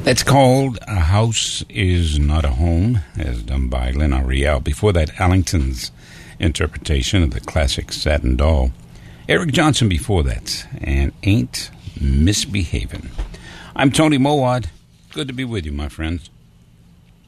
That's called A House Is Not a Home, as done by Glenn Ariel. Before that, Allington's interpretation of the classic Satin Doll. Eric Johnson before that, and Ain't Misbehavin'. I'm Tony Mowat. Good to be with you, my friends.